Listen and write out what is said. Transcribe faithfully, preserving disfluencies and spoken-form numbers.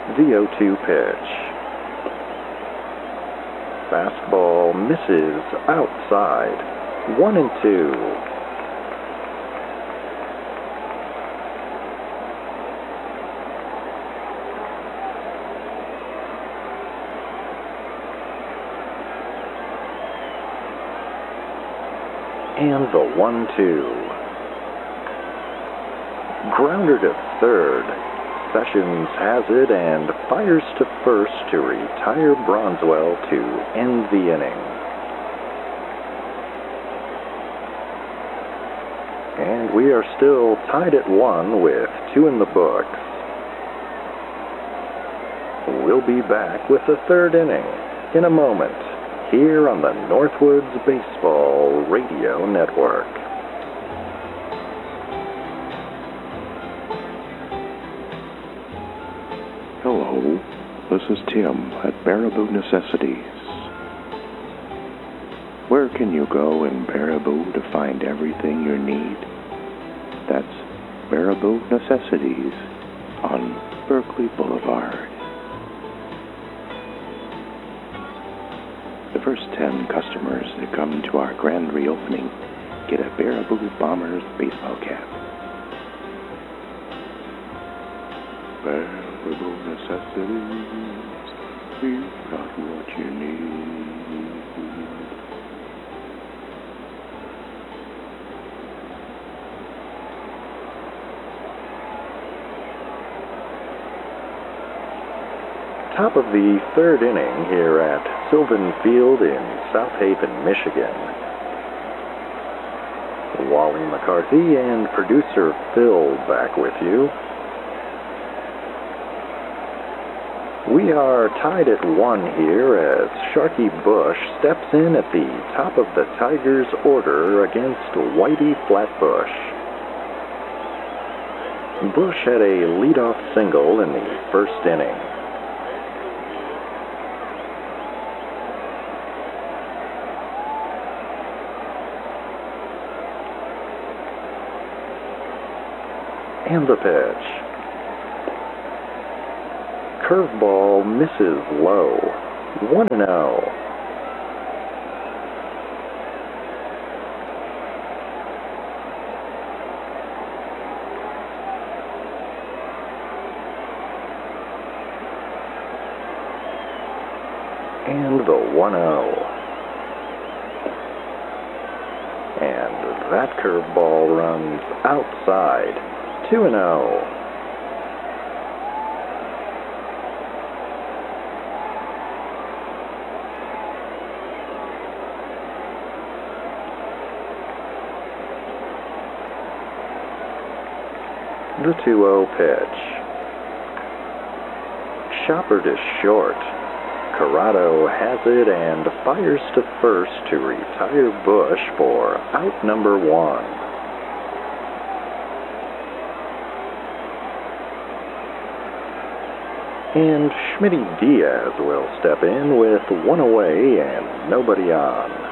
The oh two pitch. Fastball misses outside. One and two. And the one two. Grounder to third. Sessions has it and fires to first to retire Bronswell to end the inning. And we are still tied at one with two in the books. We'll be back with the third inning in a moment, here on the Northwoods Baseball Radio Network. Hello, this is Tim at Baraboo Necessities. Where can you go in Baraboo to find everything you need? That's Baraboo Necessities on Berkeley Boulevard. The first ten customers that come to our grand reopening get a Baraboo Bombers baseball cap. Baraboo Necessities, we've got what you need. Top of the third inning here at Sylvan Field in South Haven, Michigan. Wally McCarthy and producer Phil back with you. We are tied at one here as Sharky Bush steps in at the top of the Tigers' order against Whitey Flatbush. Bush had a leadoff single in the first inning. And the pitch. Curveball misses low. one and oh. And the one oh. And that curveball runs outside. two and oh. The two oh pitch. Chopper to short. Corrado has it and fires to first to retire Bush for out number one. And Schmitty Diaz will step in with one away and nobody on.